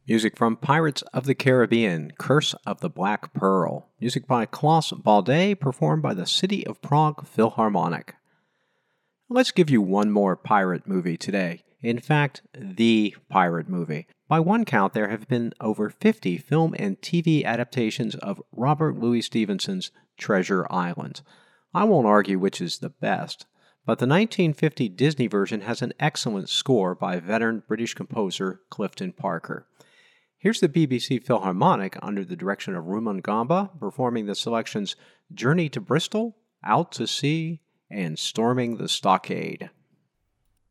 Music from Pirates of the Caribbean, Curse of the Black Pearl. Music by Klaus Baldet, performed by the City of Prague Philharmonic. Let's give you one more pirate movie today. In fact, the pirate movie. By one count, there have been over 50 film and TV adaptations of Robert Louis Stevenson's Treasure Island. I won't argue which is the best, but the 1950 Disney version has an excellent score by veteran British composer Clifton Parker. Here's the BBC Philharmonic under the direction of Rumangamba performing the selections Journey to Bristol, Out to Sea, and Storming the Stockade.